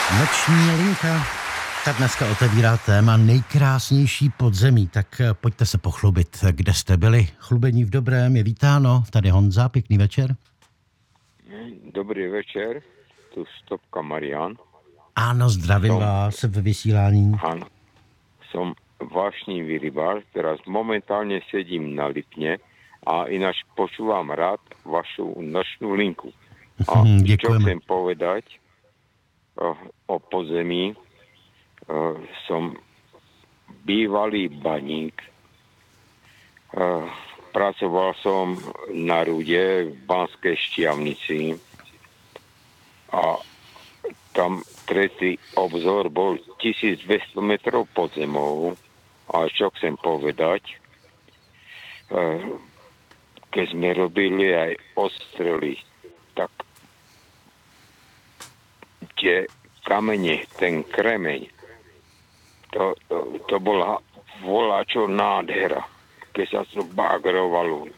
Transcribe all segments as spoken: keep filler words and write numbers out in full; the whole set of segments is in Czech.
Noční linka ta dneska otevírá téma nejkrásnější podzemí, tak pojďte se pochlubit, kde jste byli. Chlubení v dobrém je vítáno, tady Honza, pěkný večer. Dobrý večer, tu Stopka Marian. Áno, zdravím som, vás ve vysílání. Áno, som vášnivý rybár, teraz momentálne sedím na Lipne a ináč počúvam rád vašu nočnú linku. A čo chcem povedať o, o podzemí, Uh, som bývalý baník. Uh, pracoval som na Rude v Banskej Štiavnici a tam tretí obzor bol tisícdvesto metrov pod zemou. A čo chcem povedať, uh, keď sme robili aj odstrely, tak tie kamene, ten kremeň, To, to, to bola voláčo nádhera, keď sa to bagrovalo.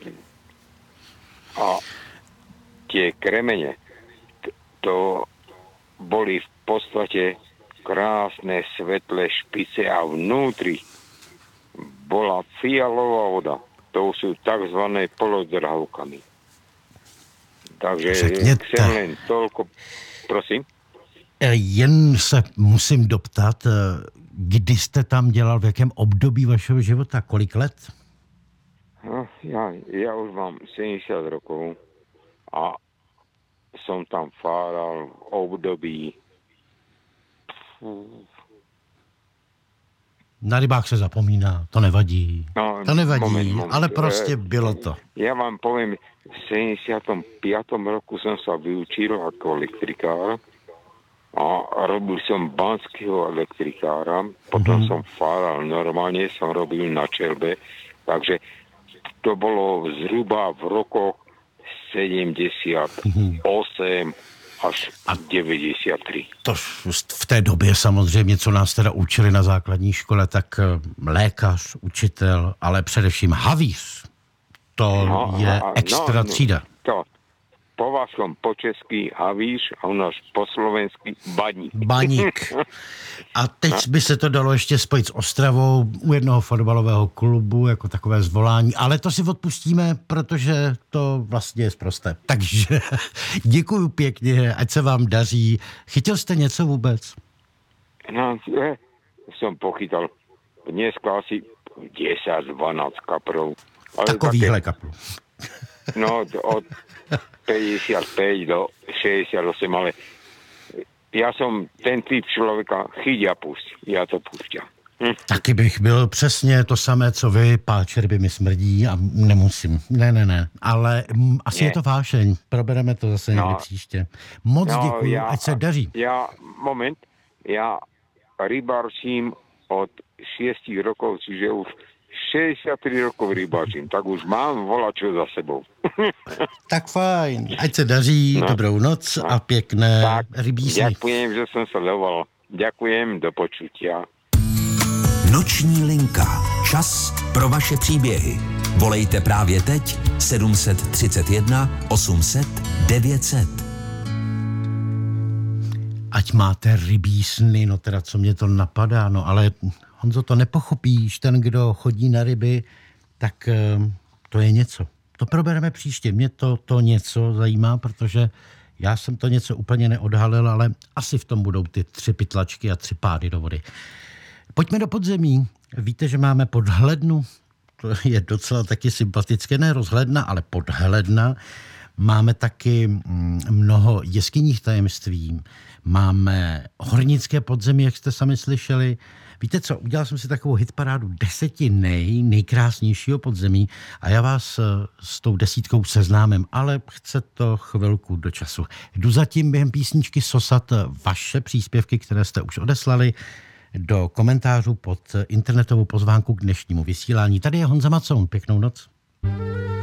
A tie kremene, to, to boli v podstate krásne svetlé špice a vnútri bola fialová voda. To sú takzvané polodrhavkami. Takže Řekněte. chcem len toľko... Prosím? Jen se musím doptat, kdy jste tam dělal, v jakém období vašeho života, kolik let? No, ja, ja už mám sedemdesiat rokov a som tam fáral v období... Na rybách se zapomíná, to nevadí. No, to nevadí, moment, moment. ale prostě bylo to. Ja vám poviem, v sedemdesiatom piatom roku som sa vyučil ako elektrikár a robil som banského elektrikára, potom mm-hmm. som fáral, normálne som robil na čelbe, takže to bolo zhruba v rokoch sedemdesiatosem až a devadesát tri. To v té době samozřejmě, co nás teda učili na základní škole, tak lékař, učitel, ale především havíř. To no, je a, extra no, třída. To. Po vašom po česky havíř a u nás po slovensky baník. Baník. A teď no. by se to dalo ještě spojit s Ostravou u jednoho fotbalového klubu, jako takové zvolání, ale to si odpustíme, protože to vlastně je sprosté. Takže děkuju pěkně, ať se vám daří. Chytil jste něco vůbec? No, ja som pochytal dneska asi desať dvanásť kaprov. Takovýhle kaprov. No, od päťdesiatpäť do šesťdesiatosem, ale ja som ten typ člověka, chyť a pusť. Já to pustím. Hm. Taky bych byl přesně to samé, co vy, páčer by mi smrdí a nemusím. Ne, ne, ne. Ale m, asi ne. Je to vášeň. Probereme to zase někdy no. příště. Moc no, děkuji, ja, ať se daří. Ja, moment, ja rybárčím od šiestich rokov, čiže už šesťdesiattri rokov rybáčím, tak už mám volačo za sebou. Tak fajn. Ať se daří, no. Dobrou noc no. a pěkné tak, rybí sny. Ďakujem, že som sa dovolal. Ďakujem, do počutia. Noční linka. Čas pro vaše příběhy. Volejte právě teď sedm set třicet jedna osm set devět set. Ať máte rybí sny, no teda co mě to napadá, no ale Honzo, to nepochopíš, ten, kdo chodí na ryby, tak to je něco. To probereme příště. Mě to, to něco zajímá, protože já jsem to něco úplně neodhalil, ale asi v tom budou ty tři pytlačky a tři pády do vody. Pojďme do podzemí. Víte, že máme podhlednu, to je docela taky sympatické, ne rozhledna, ale podhledna. Máme taky mnoho jeskyních tajemství, máme hornické podzemí, jak jste sami slyšeli. Víte co, udělal jsem si takovou hitparádu deseti nej, nejkrásnějšího podzemí a já vás s tou desítkou seznámím, ale chce to chvilku do času. Jdu zatím během písničky sosat vaše příspěvky, které jste už odeslali do komentářů pod internetovou pozvánku k dnešnímu vysílání. Tady je Honza Macoun, pěknou noc.